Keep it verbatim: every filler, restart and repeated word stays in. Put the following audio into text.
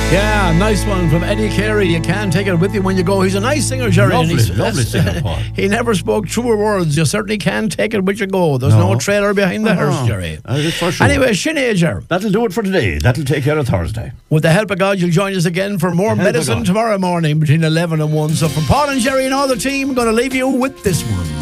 Yeah, nice one from Eddie Carey. You can't take it with you when you go. He's a nice singer, Jerry. Lovely, and he's, lovely singer, Paul. He never spoke truer words. You certainly can't take it with you go. There's No. no, trailer behind the Uh-huh. hearse, Jerry. That is for sure. Anyway, Sinead, That'll do it for today. That'll take care of Thursday. with the help of God, you'll join us again for more The help of medicine God. tomorrow morning between eleven and one. So from Paul and Jerry and all the team, I'm going to leave you with this one.